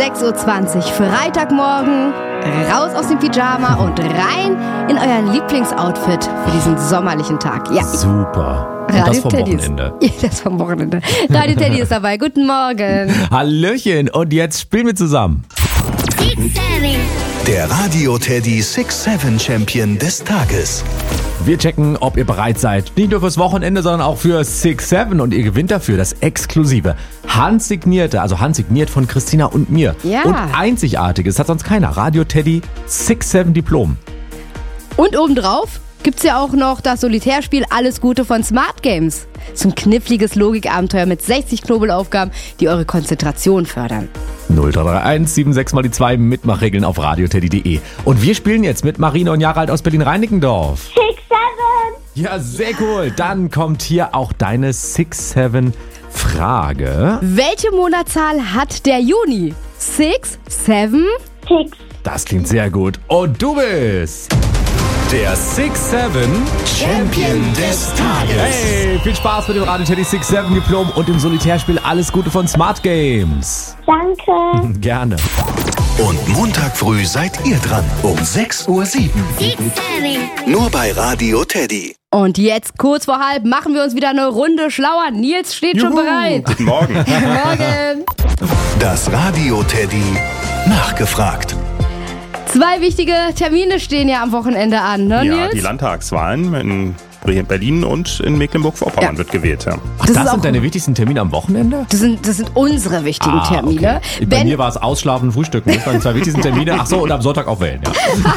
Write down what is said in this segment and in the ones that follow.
6.20 Uhr, Freitagmorgen, raus aus dem Pyjama und rein in euer Lieblingsoutfit für diesen sommerlichen Tag. Ja. Super. Und das vom Wochenende. Ja, das vom Wochenende. Radio Teddy ist dabei. Guten Morgen. Hallöchen. Und jetzt spielen wir zusammen. 6-7. Der Radio Teddy 6-7 Champion des Tages. Wir checken, ob ihr bereit seid. Nicht nur fürs Wochenende, sondern auch für 6-7. Und ihr gewinnt dafür das exklusive, handsignierte, also handsigniert von Christina und mir. Ja. Und einzigartiges, hat sonst keiner. Radio Teddy 6-7 Diplom. Und obendrauf gibt's ja auch noch das Solitärspiel Alles Gute von Smart Games. So ein kniffliges Logikabenteuer mit 60 Knobelaufgaben, die eure Konzentration fördern. 0331 76 mal die 2 Mitmachregeln auf radioteddy.de. Und wir spielen jetzt mit Marine und Jarald aus Berlin-Reinickendorf. 6-7. Ja, sehr cool. Dann kommt hier auch deine 6-7-Frage. Welche Monatszahl hat der Juni? 6, 7? 6. Das klingt sehr gut. Und du bist der 6-7 Champion des Tages. Hey, viel Spaß mit dem Radio Teddy 6-7 Diplom und dem Solitärspiel Alles Gute von Smart Games. Danke. Gerne. Und Montag früh seid ihr dran um 6.07 Uhr. 6-7. Nur bei Radio Teddy. Und jetzt kurz vor halb machen wir uns wieder eine Runde schlauer. Nils steht schon bereit. Guten Morgen. Morgen. Das Radio Teddy nachgefragt. 2 wichtige Termine stehen ja am Wochenende an, ne, Ja, Nils? die Landtagswahlen in Berlin und in Mecklenburg-Vorpommern wird gewählt. Ja. Ach, Das das ist auch- sind deine wichtigsten Termine am Wochenende? Das sind unsere wichtigen Termine. Okay. Bei mir war es Ausschlafen und Frühstücken. Das waren 2 wichtigsten Termine. Ach so, und am Sonntag auch wählen. Ja.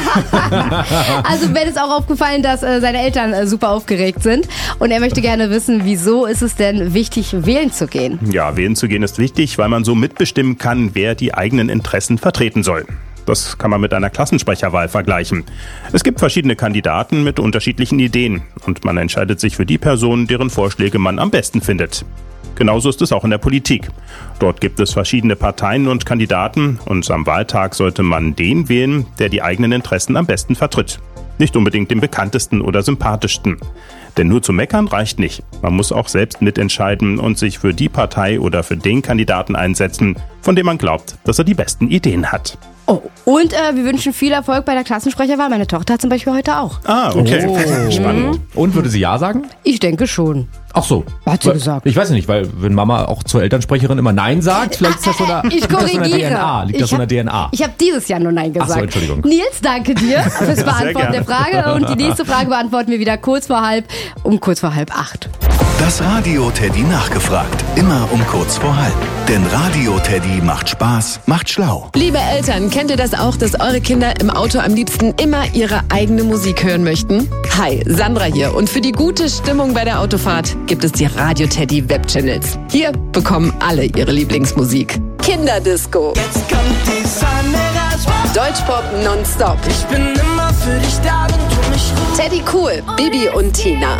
Also Ben ist auch aufgefallen, dass seine Eltern super aufgeregt sind. Und er möchte gerne wissen, wieso ist es denn wichtig, wählen zu gehen? Ja, wählen zu gehen ist wichtig, weil man so mitbestimmen kann, wer die eigenen Interessen vertreten soll. Das kann man mit einer Klassensprecherwahl vergleichen. Es gibt verschiedene Kandidaten mit unterschiedlichen Ideen und man entscheidet sich für die Person, deren Vorschläge man am besten findet. Genauso ist es auch in der Politik. Dort gibt es verschiedene Parteien und Kandidaten und am Wahltag sollte man den wählen, der die eigenen Interessen am besten vertritt. Nicht unbedingt den bekanntesten oder sympathischsten. Denn nur zu meckern reicht nicht. Man muss auch selbst mitentscheiden und sich für die Partei oder für den Kandidaten einsetzen, von dem man glaubt, dass er die besten Ideen hat. Oh, und wir wünschen viel Erfolg bei der Klassensprecherwahl. Meine Tochter hat zum Beispiel heute auch. Ah, okay. Spannend. Und würde sie ja sagen? Ich denke schon. Ach so. Hat sie gesagt. Ich weiß nicht, weil wenn Mama auch zur Elternsprecherin immer Nein sagt, vielleicht ist das so eine, Ich liegt das so in der korrigiere. DNA. Liegt das so in der DNA? Ich habe dieses Jahr nur Nein gesagt. Ach so, Entschuldigung. Nils, danke dir fürs Beantworten der gerne. Frage. Und die nächste Frage beantworten wir wieder kurz vor 7:30. Das Radio Teddy nachgefragt. Immer um kurz vor halb. Denn Radio Teddy macht Spaß, macht schlau. Liebe Eltern, kennt ihr das auch, dass eure Kinder im Auto am liebsten immer ihre eigene Musik hören möchten? Hi, Sandra hier und für die gute Stimmung bei der Autofahrt gibt es die Radio Teddy Webchannels. Hier bekommen alle ihre Lieblingsmusik. Kinderdisco, Jetzt kommt die Sonne raus. Deutschpop nonstop, Ich bin immer für dich da, wenn du mich rufst. Teddy Cool, Bibi und Tina.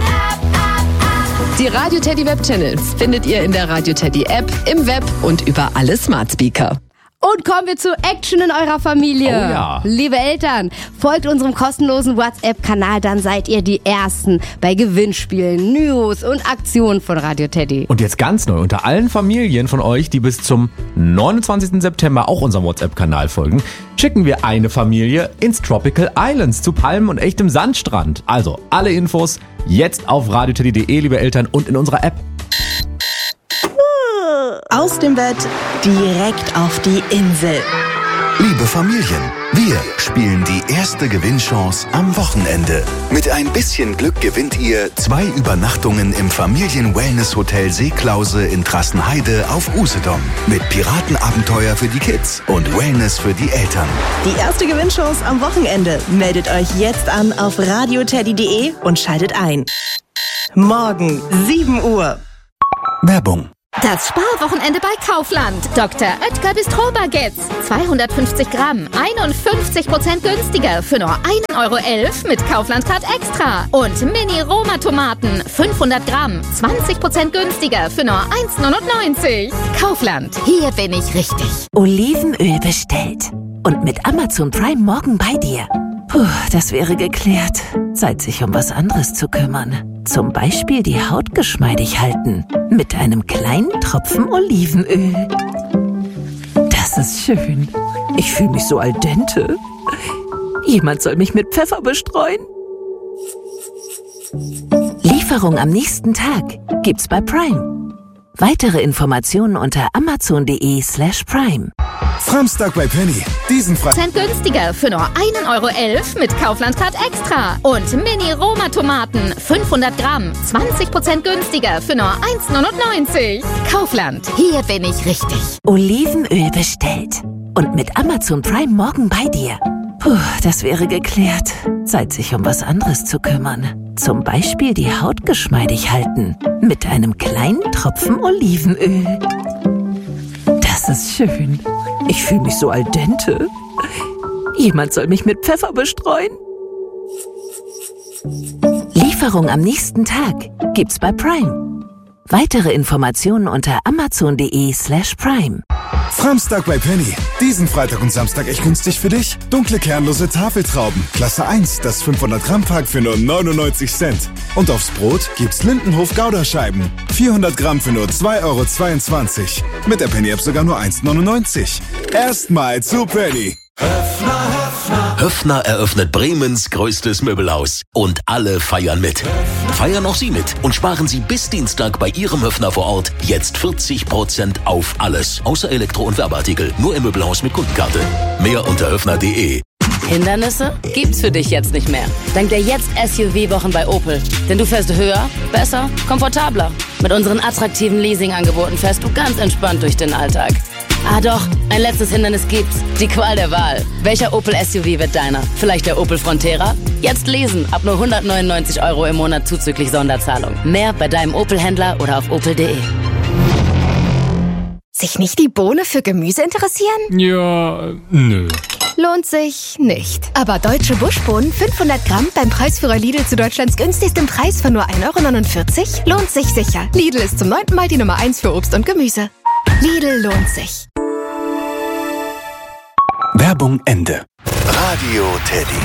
Die Radio Teddy Webchannels findet ihr in der Radio Teddy App, im Web und über alle Smart Speaker. Und kommen wir zu Action in eurer Familie. Oh ja. Liebe Eltern, folgt unserem kostenlosen WhatsApp-Kanal, dann seid ihr die Ersten bei Gewinnspielen, News und Aktionen von Radio Teddy. Und jetzt ganz neu, unter allen Familien von euch, die bis zum 29. September auch unserem WhatsApp-Kanal folgen, schicken wir eine Familie ins Tropical Islands zu Palmen und echtem Sandstrand. Also alle Infos jetzt auf radioteddy.de, liebe Eltern, und in unserer App. Aus dem Bett direkt auf die Insel. Liebe Familien, wir spielen die erste Gewinnchance am Wochenende. Mit ein bisschen Glück gewinnt ihr 2 Übernachtungen im Familien-Wellness-Hotel Seeklause in Trassenheide auf Usedom. Mit Piratenabenteuer für die Kids und Wellness für die Eltern. Die erste Gewinnchance am Wochenende. Meldet euch jetzt an auf radioteddy.de und schaltet ein. Morgen 7 Uhr. Werbung. Das Sparwochenende bei Kaufland. Dr. Oetker Bistro-Baguettes. 250 Gramm, 51% günstiger für nur 1,11 € mit Kaufland-Card Extra. Und Mini-Roma-Tomaten, 500 Gramm, 20% günstiger für nur 1,99 €. Kaufland, hier bin ich richtig. Olivenöl bestellt. Und mit Amazon Prime morgen bei dir. Puh, das wäre geklärt. Zeit, sich um was anderes zu kümmern. Zum Beispiel die Haut geschmeidig halten. Mit einem kleinen Tropfen Olivenöl. Das Das ist schön. Ich fühle mich so al dente. Jemand soll mich mit Pfeffer bestreuen. Lieferung am nächsten Tag gibt's bei Prime. Weitere Informationen unter amazon.de/prime. Samstag bei Penny. Diesen Freitag günstiger für nur 1,11 € mit Kaufland-Card Extra. Und Mini-Roma-Tomaten 500 Gramm 20% günstiger für nur 1,99 €. Kaufland, hier bin ich richtig. Olivenöl bestellt. Und mit Amazon Prime morgen bei dir. Puh, das wäre geklärt. Zeit, sich um was anderes zu kümmern. Zum Beispiel die Haut geschmeidig halten. Mit einem kleinen Tropfen Olivenöl. Das ist schön. Ich fühle mich so al dente. Jemand soll mich mit Pfeffer bestreuen. Lieferung am nächsten Tag gibt's bei Prime. Weitere Informationen unter amazon.de/prime. Samstag bei Penny. Diesen Freitag und Samstag echt günstig für dich. Dunkle kernlose Tafeltrauben. Klasse 1, das 500 Gramm Pack für nur 99 Cent. Und aufs Brot gibt's Lindenhof Gouda-Scheiben. 400 Gramm für nur 2,22 €. Mit der Penny-App sogar nur 1,99 €. Erstmal zu Penny. Höffner eröffnet Bremens größtes Möbelhaus. Und alle feiern mit. Feiern auch Sie mit und sparen Sie bis Dienstag bei Ihrem Höffner vor Ort jetzt 40% auf alles. Außer Elektro- und Werbeartikel. Nur im Möbelhaus mit Kundenkarte. Mehr unter höffner.de. Hindernisse gibt's für dich jetzt nicht mehr. Dank der jetzt SUV-Wochen bei Opel. Denn du fährst höher, besser, komfortabler. Mit unseren attraktiven Leasing-Angeboten fährst du ganz entspannt durch den Alltag. Ah doch, ein letztes Hindernis gibt's. Die Qual der Wahl. Welcher Opel SUV wird deiner? Vielleicht der Opel Frontera? Jetzt lesen, ab nur 199 € im Monat zuzüglich Sonderzahlung. Mehr bei deinem Opel-Händler oder auf opel.de. Sich nicht die Bohne für Gemüse interessieren? Ja, nö. Lohnt sich nicht. Aber deutsche Buschbohnen 500 Gramm beim Preisführer Lidl zu Deutschlands günstigstem Preis von nur 1,49 € lohnt sich sicher. Lidl ist zum 9. Mal die Nummer 1 für Obst und Gemüse. Lidl lohnt sich. Werbung Ende. Radio Teddy.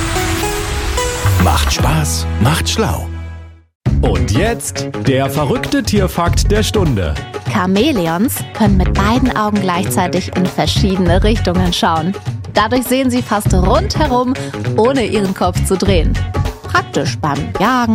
Macht Spaß, macht schlau. Und jetzt der verrückte Tierfakt der Stunde. Chamäleons können mit beiden Augen gleichzeitig in verschiedene Richtungen schauen. Dadurch sehen sie fast rundherum, ohne ihren Kopf zu drehen. Praktisch beim Jagen